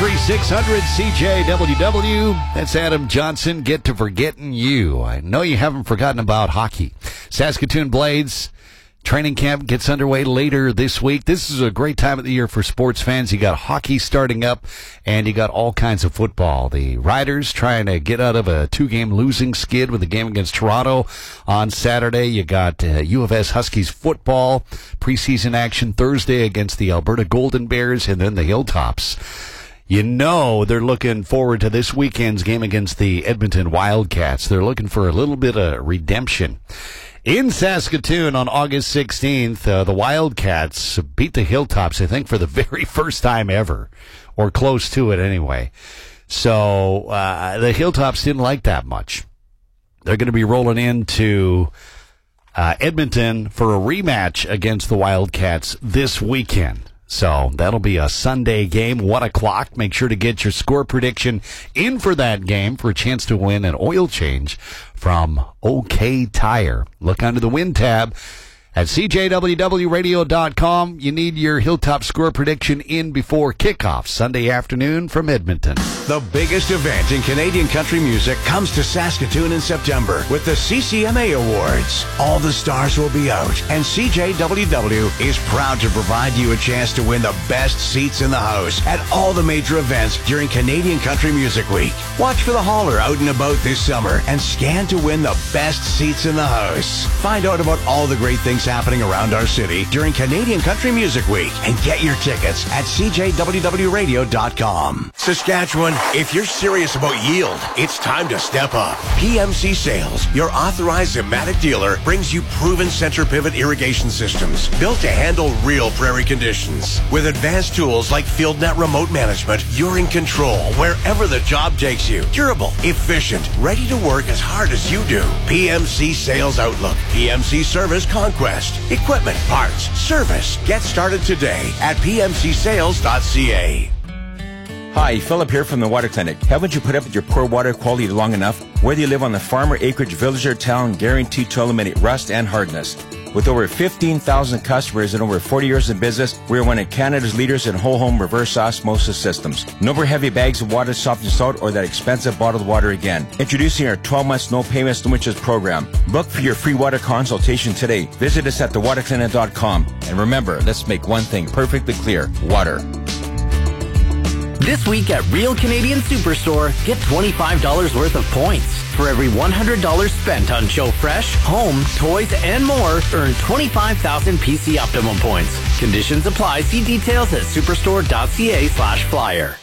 Country 600 CJWW. That's Adam Johnson. Get to forgetting you. I know you haven't forgotten about hockey. Saskatoon Blades training camp gets underway later this week. This is a great time of the year for sports fans. You got hockey starting up, and you got all kinds of football. The Riders trying to get out of a 2-game losing skid with a game against Toronto on Saturday. You got U of S Huskies football preseason action Thursday against the Alberta Golden Bears, and then the Hilltops. You know they're looking forward to this weekend's game against the Edmonton Wildcats. They're looking for a little bit of redemption. In Saskatoon on August 16th, the Wildcats beat the Hilltops, I think, for the very first time ever, or close to it anyway. So the Hilltops didn't like that much. They're going to be rolling into Edmonton for a rematch against the Wildcats this weekend. So that'll be a Sunday game, 1 o'clock. Make sure to get your score prediction in for that game for a chance to win an oil change from OK Tire. Look under the Win tab at CJWWRadio.com. You need your Hilltop score prediction in before kickoff Sunday afternoon from Edmonton. The biggest event in Canadian country music comes to Saskatoon in September with the CCMA Awards. All the stars will be out, and CJWW is proud to provide you a chance to win the best seats in the house at all the major events during Canadian Country Music Week. Watch for the hauler out and about this summer and scan to win the best seats in the house. Find out about all the great things happening around our city during Canadian Country Music Week and get your tickets at CJWWRadio.com. Saskatchewan, if you're serious about yield, it's time to step up. PMC Sales, your authorized Zimmatic dealer, brings you proven center pivot irrigation systems built to handle real prairie conditions. With advanced tools like FieldNet remote management, you're in control wherever the job takes you. Durable, efficient, ready to work as hard as you do. PMC Sales Outlook, PMC Service Conquest. Equipment, parts, service. Get started today at pmcsales.ca. Hi, Philip here from the Water Clinic. Haven't you put up with your poor water quality long enough? Whether you live on the farm or acreage, village or town, guaranteed to eliminate rust and hardness. With over 15,000 customers and over 40 years in business, we are one of Canada's leaders in whole home reverse osmosis systems. No more heavy bags of water softened salt or that expensive bottled water again. Introducing our 12 months no payments, no interest program. Book for your free water consultation today. Visit us at thewaterclinic.com. And remember, let's make one thing perfectly clear. Water. This week at Real Canadian Superstore, get $25 worth of points. For every $100 spent on Show Fresh, home, toys, and more, earn 25,000 PC Optimum points. Conditions apply. See details at superstore.ca/flyer.